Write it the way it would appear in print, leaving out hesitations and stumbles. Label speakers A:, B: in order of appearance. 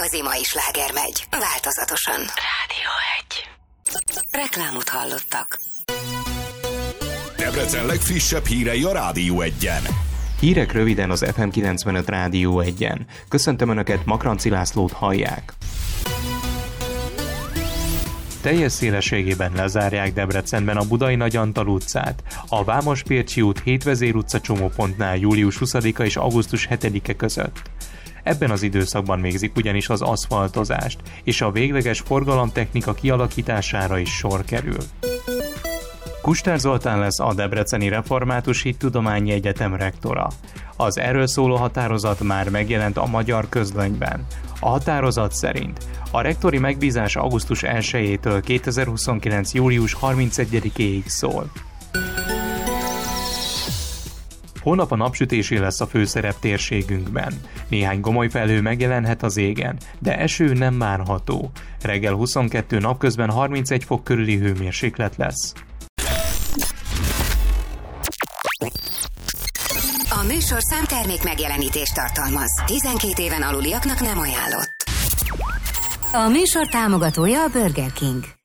A: igazi mai sláger megy, változatosan.
B: Rádió 1.
A: Reklámot hallottak.
C: Debrecen legfrissebb hírei a Rádió 1-en.
D: Hírek röviden az FM 95 Rádió 1-en. Köszöntöm Önöket, Makranci Lászlót hallják. Teljes szélességében lezárják Debrecenben a Budai Nagy Antal utcát, a Vámospircsi út 7 Vezér utca csomópontnál július 20-a és augusztus 7-e között. Ebben az időszakban végzik ugyanis az aszfaltozást, és a végleges forgalomtechnika kialakítására is sor kerül. Kustár Zoltán lesz a Debreceni Református Hittudományi Egyetem rektora. Az erről szóló határozat már megjelent a Magyar Közlönyben. A határozat szerint a rektori megbízás augusztus 1-től 2029. július 31-ig szól. Holnap a napsütésé lesz a főszerep térségünkben. Néhány gomoly felhő megjelenhet az égen, de eső nem várható. Reggel 22, napközben 31 fok körüli hőmérséklet lesz.
A: A műsorszám termék megjelenítést tartalmaz. 12 éven aluliaknak nem ajánlott.
E: A műsor támogatója a Burger King.